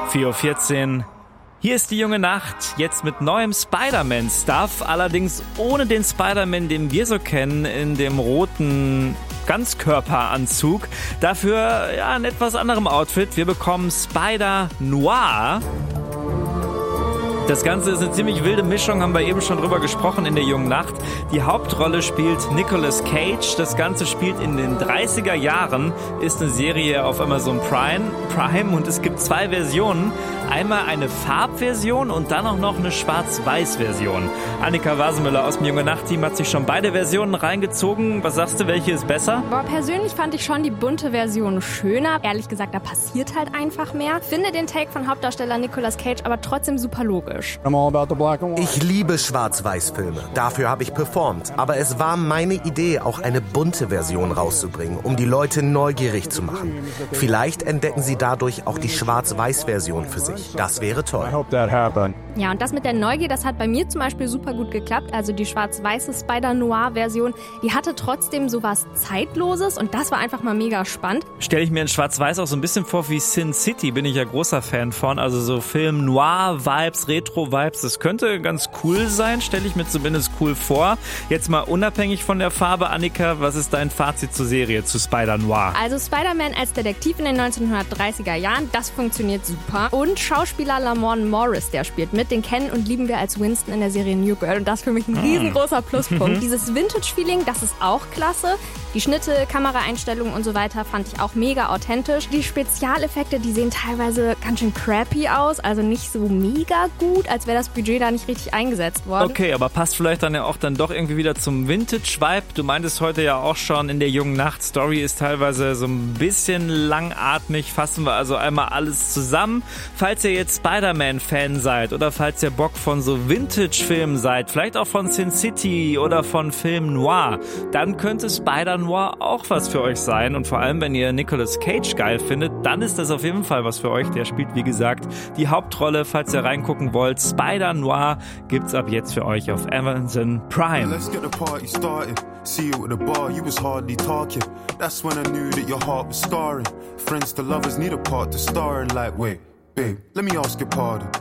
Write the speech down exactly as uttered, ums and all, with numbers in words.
vier Uhr vierzehn. Hier ist die junge Nacht, jetzt mit neuem Spider-Man-Stuff, allerdings ohne den Spider-Man, den wir so kennen, in dem roten Ganzkörperanzug. Dafür ja in etwas anderem Outfit. Wir bekommen Spider-Noir. Das Ganze ist eine ziemlich wilde Mischung, haben wir eben schon drüber gesprochen in der jungen Nacht. Die Hauptrolle spielt Nicolas Cage. Das Ganze spielt in den dreißiger Jahren, ist eine Serie auf Amazon Prime, Prime und es gibt zwei Versionen. Einmal eine Farbversion und dann auch noch eine Schwarz-Weiß-Version. Annika Wasemüller aus dem Junge Nacht-Team hat sich schon beide Versionen reingezogen. Was sagst du, welche ist besser? Boah, persönlich fand ich schon die bunte Version schöner. Ehrlich gesagt, da passiert halt einfach mehr. Finde den Take von Hauptdarsteller Nicolas Cage aber trotzdem super logisch. Ich liebe Schwarz-Weiß-Filme. Dafür habe ich performt. Aber es war meine Idee, auch eine bunte Version rauszubringen, um die Leute neugierig zu machen. Vielleicht entdecken sie dadurch auch die Schwarz-Weiß-Version für sich. Das wäre toll. Ja, und das mit der Neugier, das hat bei mir zum Beispiel super gut geklappt. Also die schwarz-weiße Spider-Noir-Version, die hatte trotzdem sowas Zeitloses und das war einfach mal mega spannend. Stelle ich mir in Schwarz-Weiß auch so ein bisschen vor wie Sin City, bin ich ja großer Fan von. Also so Film Noir-Vibes, Retro-Vibes, das könnte ganz cool sein, stelle ich mir zumindest cool vor. Jetzt mal unabhängig von der Farbe, Annika, was ist dein Fazit zur Serie, zu Spider-Noir? Also Spider-Man als Detektiv in den neunzehnhundertdreißiger Jahren, das funktioniert super. Und Schauspieler Lamorne Morris, der spielt mit, den kennen und lieben wir als Winston in der Serie New Girl und das ist für mich ein riesengroßer Pluspunkt. Dieses Vintage-Feeling, das ist auch klasse. Die Schnitte, Kameraeinstellungen und so weiter fand ich auch mega authentisch. Die Spezialeffekte, die sehen teilweise ganz schön crappy aus, also nicht so mega gut, als wäre das Budget da nicht richtig eingesetzt worden. Okay, aber passt vielleicht dann ja auch dann doch irgendwie wieder zum Vintage-Vibe. Du meintest heute ja auch schon in der jungen Nacht, Story ist teilweise so ein bisschen langatmig. Fassen wir also einmal alles zusammen. Falls ihr jetzt Spider-Man-Fan seid oder falls ihr Bock von so Vintage-Filmen seid, vielleicht auch von Sin City oder von Film Noir, dann könnte Spider-Noir auch was für euch sein. Und vor allem, wenn ihr Nicolas Cage geil findet, dann ist das auf jeden Fall was für euch. Der spielt, wie gesagt, die Hauptrolle. Falls ihr reingucken wollt, Spider-Noir gibt's ab jetzt für euch auf Amazon Prime. Let's get the party started. See you at the bar, you was hardly talking. That's when I knew that your heart was scarring. Friends to lovers need a part to star in, like, wait, babe, let me ask your pardon.